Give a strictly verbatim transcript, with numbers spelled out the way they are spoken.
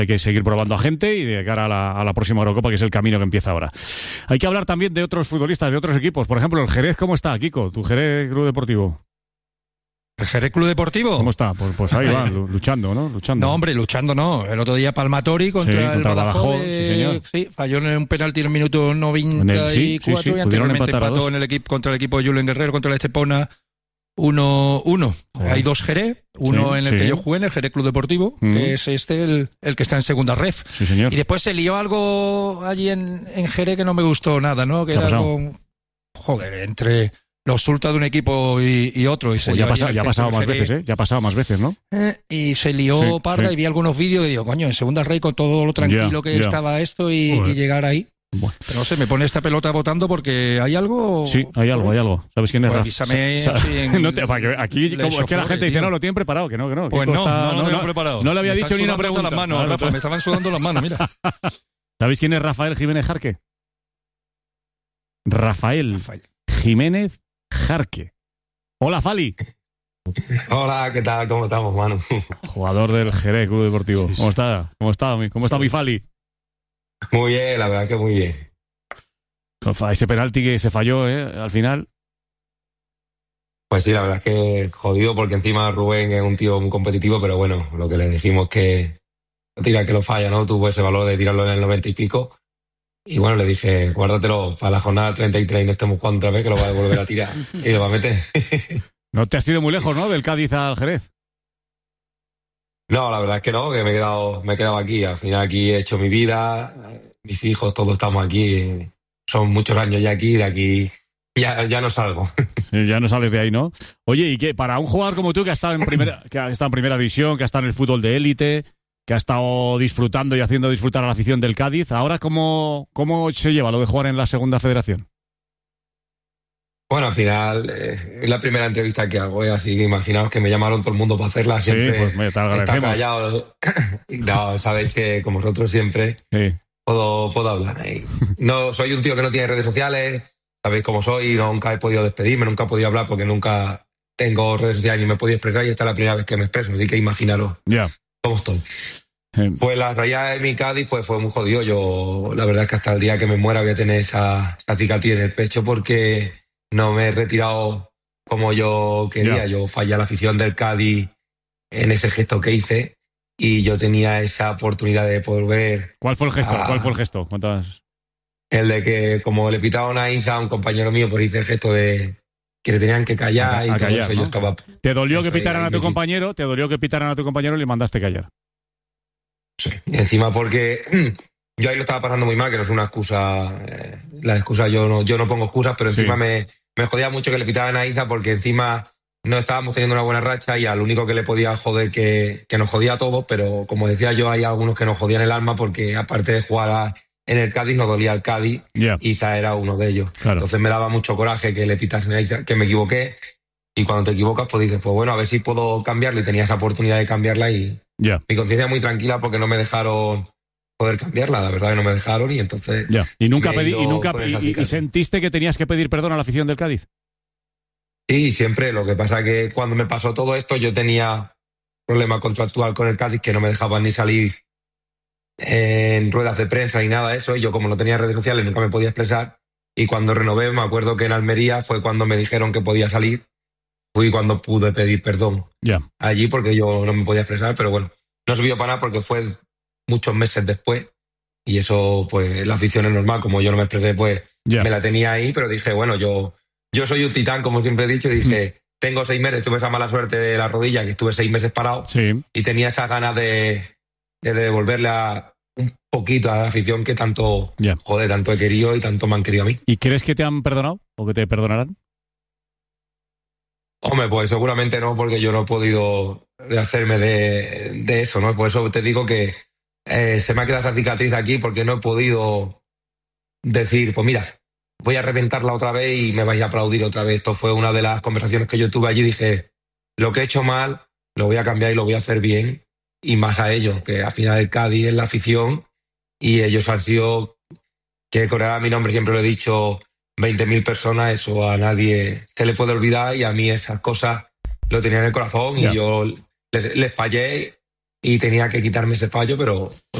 Hay que seguir probando a gente y de cara a la, a la próxima Eurocopa, que es el camino que empieza ahora. Hay que hablar también de otros futbolistas, de otros equipos. Por ejemplo, el Jerez, ¿cómo está, Kiko? Tu Jerez Club Deportivo. ¿El Jerez Club Deportivo? ¿Cómo está? Pues, pues ahí va, luchando, ¿no? Luchando. No, hombre, luchando no. El otro día Palmatori contra, sí, el contra Badajoz. Badajoz Eh, sí, señor. Sí, falló en un penalti en el minuto noventa y cuatro sí, sí, sí, y anteriormente empatar a empató dos. en el equipo, contra el equipo de Julen Guerrero, contra el Estepona uno uno. Sí. Hay dos Jerez, uno Sí, en el sí. que yo jugué, en el Jerez Club Deportivo, Mm. que es este el, el que está en segunda ref. Sí, señor. Y después se lió algo allí en, en Jerez que no me gustó nada, ¿no? Que ¿Qué ha era pasado? algo, joder, entre los sultas de un equipo y, y otro. Y se Pues lió ya, allí pasa, en el ya ha centro pasado del más Jerez. veces, ¿eh? Ya ha pasado más veces, ¿no? Eh, y se lió Sí, parda sí. y vi algunos vídeos y digo, coño, en segunda rey con todo lo tranquilo Ya, que ya. estaba esto y, Joder. y llegar ahí. Bueno. Pero no sé, me pone esta pelota votando porque hay algo... Sí, hay algo, hay algo. ¿Sabes quién es Pues Rafa? avísame Sa- sa- así en- no te- para que- aquí, Le como es que la soflores, gente dice, tío. no, lo tienen preparado, que no, que no. Pues Kiko no, está- no, no, lo tengo preparado. No le había Me dicho están ni una sudando pregunta. las manos, Ah, no, Rafa, no. me estaban sudando las manos, mira. ¿Sabéis quién es Rafael Jiménez Jarque? Rafael Rafael. Jiménez Jarque. Hola, Fali. Hola, ¿qué tal? ¿Cómo estamos, mano? Jugador del Jerez Club Deportivo. Sí, sí. ¿Cómo está? ¿Cómo está, mi- cómo está mi Fali? Muy bien, la verdad que muy bien. Ese penalti que se falló, ¿eh? Al final. Pues sí, la verdad es que jodido porque encima Rubén es un tío muy competitivo, pero bueno, lo que le dijimos que no tira que lo falla, ¿no? Tuvo ese valor de tirarlo en el noventa y pico. Y bueno, le dije, guárdatelo para la jornada treinta y tres y no estemos jugando otra vez, que lo va a volver a tirar y lo va a meter. No te has ido muy lejos, ¿no? Del Cádiz al Jerez. No, la verdad es que no, que me he quedado, me he quedado aquí. Al final aquí he hecho mi vida, mis hijos, todos estamos aquí. Son muchos años ya aquí, de aquí ya, ya no salgo. Sí, ya no sales de ahí, ¿no? Oye, ¿y qué? Para un jugador como tú que ha estado en primera, que ha estado en primera división, que ha estado en el fútbol de élite, que ha estado disfrutando y haciendo disfrutar a la afición del Cádiz, ¿ahora cómo, cómo se lleva lo de jugar en la segunda federación? Bueno, al final eh, es la primera entrevista que hago, ¿eh? Así que imaginaos que me llamaron todo el mundo para hacerla. Sí, Siempre pues me- te lo está agradecemos. callado. No, sabéis que con vosotros siempre Sí. puedo, puedo hablar. ¿eh? No, soy un tío que no tiene redes sociales, sabéis cómo soy, nunca he podido despedirme, nunca he podido hablar porque nunca tengo redes sociales ni me he podido expresar y esta es la primera vez que me expreso, así que imaginaros Ya. cómo estoy. Eh, Pues la realidad de mi Cádiz pues, fue muy jodido. Yo, la verdad es que hasta el día que me muera voy a tener esa, esa cicatriz en el pecho porque no me he retirado como yo quería. Ya. Yo fallé a la afición del Cádiz en ese gesto que hice y yo tenía esa oportunidad de poder ver ¿Cuál fue el gesto? Ah. ¿Cuál fue el gesto? ¿Cuántas? el de que como le pitaron a Inza a un compañero mío, pues hice el gesto de que le tenían que callar A- y a todo callar, eso. ¿no? Yo estaba... ¿Te dolió Eso que ahí, pitaran ahí a tu me- compañero? ¿Te dolió que pitaran a tu compañero y le mandaste callar? Sí. Y encima porque yo ahí lo estaba pasando muy mal, que no es una excusa. Eh, la excusa yo no, yo no pongo excusas, pero encima Sí. me, me jodía mucho que le pitaran a Iza porque encima no estábamos teniendo una buena racha y al único que le podía joder que, que nos jodía a todos, pero como decía yo, hay algunos que nos jodían el alma porque aparte de jugar a- en el Cádiz, nos dolía el Cádiz. Ya. Iza era uno de ellos. Claro. Entonces me daba mucho coraje que le pitasen a Iza, que me equivoqué. Y cuando te equivocas, pues dices, pues bueno, a ver si puedo cambiarla. Y tenía esa oportunidad de cambiarla y Ya. mi conciencia muy tranquila porque no me dejaron poder cambiarla. La verdad que no me dejaron y entonces... Ya. ¿Y nunca, me he pedí, ido y, nunca con y, esa y- y cicatriz. sentiste que tenías que pedir perdón a la afición del Cádiz? Sí, siempre. Lo que pasa es que cuando me pasó todo esto yo tenía problema contractual con el Cádiz que no me dejaban ni salir en ruedas de prensa ni nada de eso. Y yo como no tenía redes sociales nunca me podía expresar. Y cuando renové me acuerdo que en Almería fue cuando me dijeron que podía salir. Fui cuando pude pedir perdón Ya. allí porque yo no me podía expresar. Pero bueno, no sirvió para nada porque fue muchos meses después. Y eso, pues la afición es normal. Como yo no me expresé, pues Ya. me la tenía ahí. Pero dije, bueno, yo... Yo soy un titán, como siempre he dicho, y dije, tengo seis meses, tuve esa mala suerte de la rodilla, que estuve seis meses parado, Sí. y tenía esas ganas de, de devolverle a, un poquito a la afición que tanto, Ya. joder, tanto he querido y tanto me han querido a mí. ¿Y crees que te han perdonado? ¿O que te perdonarán? Hombre, pues seguramente no, porque yo no he podido hacerme de, de eso, ¿no? Por eso te digo que eh, se me ha quedado esa cicatriz aquí, porque no he podido decir, pues mira, voy a reventarla otra vez y me vais a aplaudir otra vez. Esto fue una de las conversaciones que yo tuve allí. Dije, lo que he hecho mal, lo voy a cambiar y lo voy a hacer bien. Y más a ellos, que al final el Cádiz es la afición y ellos han sido, que corear mi nombre siempre lo he dicho, veinte mil personas, eso a nadie se le puede olvidar y a mí esas cosas lo tenía en el corazón Ya. y yo les, les fallé y tenía que quitarme ese fallo, pero